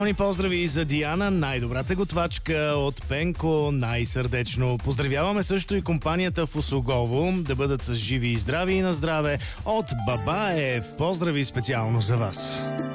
Поздрави за Диана, най-добрата готвачка от Пенко, най-сърдечно. Поздравяваме също и компанията в Осогово, да бъдат живи и здрави и на здраве от Бабаев. Поздрави специално за вас.